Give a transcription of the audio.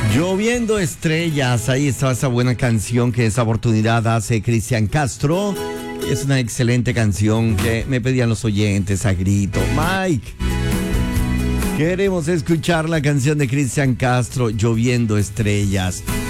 Lloviendo estrellas, ahí estaba esa buena canción que esa oportunidad hace Cristian Castro. Es una excelente canción que me pedían los oyentes a grito. Mike, queremos escuchar la canción de Cristian Castro, Lloviendo estrellas.